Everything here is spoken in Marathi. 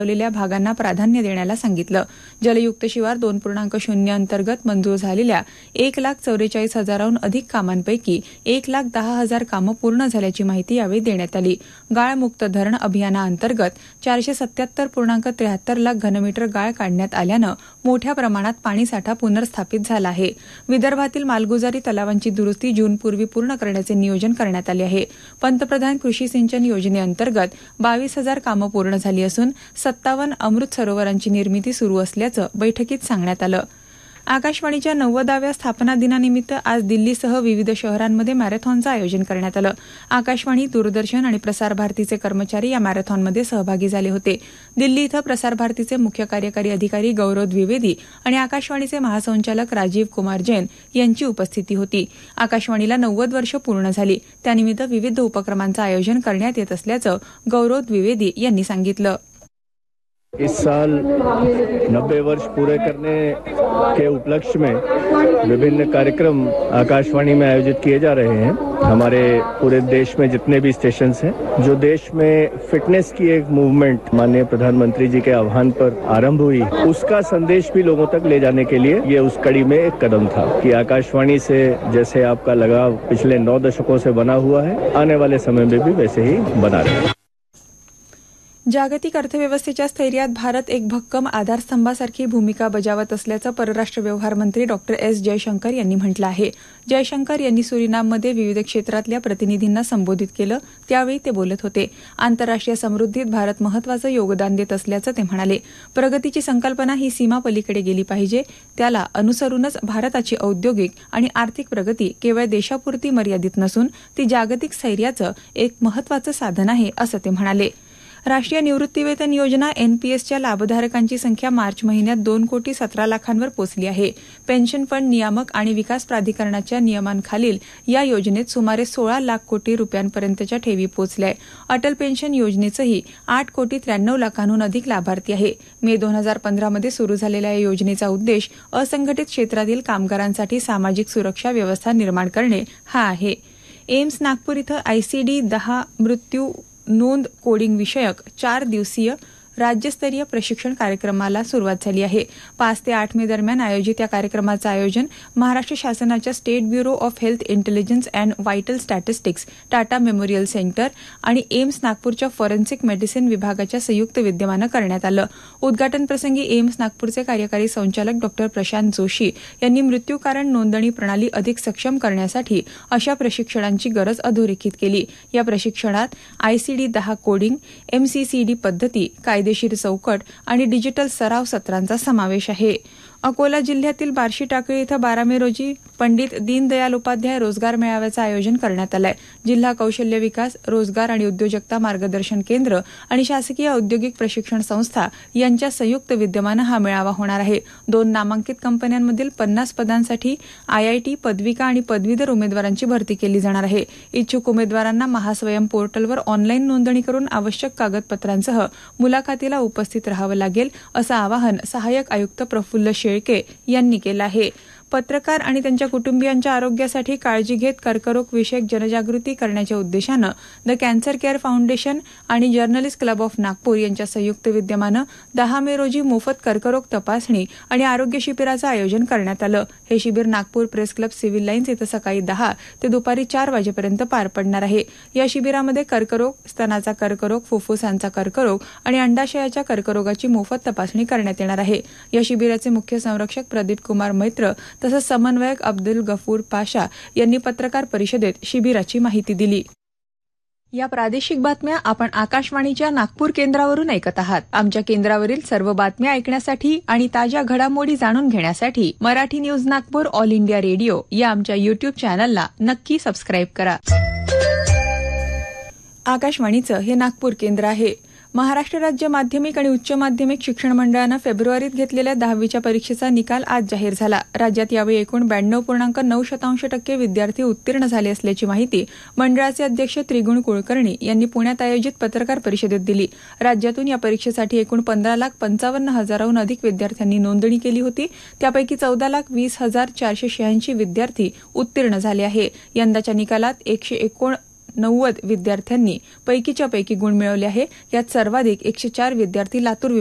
ठरवलेल्या भागांना प्राधान्य देण्याला सांगितलं. जलयुक्त शिवार 2.0 अंतर्गत मंजूर झालेल्या 1,44,000हून अधिक कामांपैकी 1,10,000 कामं पूर्ण झाल्याची माहिती यावेळी देण्यात आली. गाळमुक्त धरण अभियानाअंतर्गत 477.73 लाख घनमीटर गाळ काढण्यात आल्यानं मोठ्या प्रमाणात पाणीसाठा पुनर्स्थापित झाला आहे. विदर्भातील मालगुजारी तलावांची दुरुस्ती जूनपूर्वी पूर्ण करण्याचे नियोजन करण्यात आले आहे. पंतप्रधान कृषी सिंचन योजनेअंतर्गत 22,000 कामं पूर्ण झाली असून 57 अमृत सरोवरांची निर्मिती सुरू असल्याचं बैठकीत सांगण्यात आलं. आकाशवाणीच्या 90व्या स्थापना दिनानिमित्त आज दिल्लीसह विविध शहरांमध्ये मॅरेथॉनचं आयोजन करण्यात आलं. आकाशवाणी, दूरदर्शन आणि प्रसार भारतीचे कर्मचारी या मॅरेथॉनमध्ये सहभागी झाले होते. दिल्ली इथं प्रसार भारतीचे मुख्य कार्यकारी अधिकारी गौरव द्विवेदी आणि आकाशवाणीचे महासंचालक राजीव कुमार जैन यांची उपस्थिती होती. आकाशवाणीला 90 वर्ष पूर्ण झाली, त्यानिमित्त विविध उपक्रमांचं आयोजन करण्यात येत असल्याचं गौरव द्विवेदी यांनी सांगितलं. इस साल 90 वर्ष पूरे करने के उपलक्ष्य में विभिन्न कार्यक्रम आकाशवाणी में आयोजित किए जा रहे हैं. हमारे पूरे देश में जितने भी स्टेशन हैं, जो देश में फिटनेस की एक मूवमेंट माननीय प्रधानमंत्री जी के आह्वान पर आरंभ हुई, उसका संदेश भी लोगों तक ले जाने के लिए ये उस कड़ी में एक कदम था कि आकाशवाणी से जैसे आपका लगाव पिछले 9 दशकों से बना हुआ है, आने वाले समय में भी वैसे ही बना रहे. जागतिक अर्थव्यवस्थेच्या स्थैर्यात भारत एक भक्कम आधारस्तंभासारखी भूमिका बजावत असल्याचं परराष्ट्र व्यवहार मंत्री डॉ. एस. जयशंकर यांनी म्हटलं आहे. जयशंकर यांनी सुरिनाममध्ये विविध क्षेत्रातल्या प्रतिनिधींना संबोधित केलं, त्यावेळी ते बोलत होते. आंतरराष्ट्रीय समृद्धीत भारत महत्वाचं योगदान देत असल्याचं ते म्हणाले. प्रगतीची संकल्पना ही सीमा पलीकडे गेली पाहिजे, त्याला अनुसरूनच भारताची औद्योगिक आणि आर्थिक प्रगती केवळ देशापुरती मर्यादित नसून ती जागतिक स्थैर्याचं एक महत्वाचं साधन आहे, असं ते म्हणाले. राष्ट्रीय निवृत्तीवेतन योजना एनपीएसच्या लाभधारकांची संख्या मार्च महिन्यात 2,17,00,000वर पोहोचली आहे. पेन्शन फंड नियामक आणि विकास प्राधिकरणाच्या नियमांखालील या योजनेत सुमारे 16 लाख कोटी रुपयांपर्यंतच्या ठेवी पोहोचल्या. अटल पेन्शन योजनेचंही 8,93,00,000हून अधिक लाभार्थी आहे. मे 2015मध्ये सुरू झालेल्या या योजनेचा उद्देश असंघटित क्षेत्रातील कामगारांसाठी सामाजिक सुरक्षा व्यवस्था निर्माण करणे हा आहे. एम्स नागपूर इथं ICD-10 मृत्यू नोंद कोडिंग विषयक 4 दिवसीय राज्यस्तरीय प्रशिक्षण कार्यक्रमाला सुरुवात झाली आहे. 5 ते 8 मे दरम्यान आयोजित या कार्यक्रमाचं आयोजन महाराष्ट्र शासनाच्या state bureau of health intelligence and vital statistics, Tata memorial centre आणि एम्स नागपूरच्या फॉरेन्सिक मेडिसिन विभागाच्या संयुक्त विद्यमानं करण्यात आलं. उद्घाटन प्रसंगी एम्स नागपूरचे कार्यकारी संचालक डॉ. प्रशांत जोशी यांनी मृत्यूकारण नोंदणी प्रणाली अधिक सक्षम करण्यासाठी अशा प्रशिक्षणांची गरज अधोरेखित केली. या प्रशिक्षणात ICD-10 कोडिंग, MCCD पद्धती, कायदेशीर चौकट आणि डिजिटल सराव सत्रांचा समावेश आहे. अकोला जिल्ह्यातील बार्शी टाकळी इथं 12 मे रोजी पंडित दीनदयाल उपाध्याय रोजगार मेळाव्याचं आयोजन करण्यात आलं आहे. जिल्हा कौशल्य विकास, रोजगार आणि उद्योजकता मार्गदर्शन केंद्र आणि शासकीय औद्योगिक प्रशिक्षण संस्था यांच्या संयुक्त विद्यमानं हा मेळावा होणार आहे. 2 नामांकित कंपन्यांमधील 50 पदांसाठी IIT, पदविका आणि पदवीधर उमेदवारांची भरती केली जाणार आहे. इच्छुक उमेदवारांना महास्वयं पोर्टलवर ऑनलाईन नोंदणी करून आवश्यक कागदपत्रांसह मुलाखतीला उपस्थित राहावं लागेल, असं आवाहन सहाय्यक आयुक्त प्रफुल्ल शेळके यांनी केलं आहे. पत्रकार आणि त्यांच्या कुटुंबियांच्या आरोग्यासाठी काळजी घेत कर्करोग विषयक जनजागृती करण्याच्या उद्देशानं द कॅन्सर केअर फाउंडेशन आणि जर्नलिस्ट क्लब ऑफ नागपूर यांच्या संयुक्त विद्यमानं 10 मे रोजी मोफत कर्करोग तपासणी आणि आरोग्य शिबिराचं आयोजन करण्यात आलं. हे शिबिर Nagpur press club civil lines इथं सकाळी 10 ते दुपारी 4 वाजेपर्यंत पार पडणार आहे. या शिबिरामध्ये कर्करोग, स्तनाचा कर्करोग, फुफ्फुसांचा कर्करोग आणि अंडाशयाच्या कर्करोगाची मोफत तपासणी करण्यात येणार आहे. या शिबिराचे मुख्य संरक्षक प्रदीप कुमार मैत्र तसंच समन्वयक अब्दुल गफूर पाशा यांनी पत्रकार परिषदेत शिबिराची माहिती दिली. या प्रादेशिक बातम्या आपण आकाशवाणीच्या नागपूर केंद्रावरून ऐकत आहात. आमच्या केंद्रावरील सर्व बातम्या ऐकण्यासाठी आणि ताज्या घडामोडी जाणून घेण्यासाठी Marathi news Nagpur all India radio या आमच्या युट्यूब चॅनलला नक्की सबस्क्राईब करा. आकाशवाणीचं हे नागपूर केंद्र आहे. महाराष्ट्र राज्य माध्यमिक आणि उच्च माध्यमिक शिक्षण मंडळानं फेब्रुवारीत घेतलेल्या 10वीच्या परीक्षेचा निकाल आज जाहीर झाला. राज्यात यावेळी एकूण 92.9% विद्यार्थी उत्तीर्ण झाले असल्याची माहिती मंडळाचे अध्यक्ष त्रिगुण कुलकर्णी यांनी पुण्यात आयोजित पत्रकार परिषदेत दिली. राज्यातून या परीक्षेसाठी एकूण 15,55,000हून अधिक विद्यार्थ्यांनी नोंदणी केली होती. त्यापैकी 14,20,486 विद्यार्थी उत्तीर्ण झाले आहे. यंदाच्या निकालात 90 विद्यार्थ्यांनी पैकीच्या पैकी गुण मिळवले आहे. यात सर्वाधिक 104 विद्यार्थी लातूर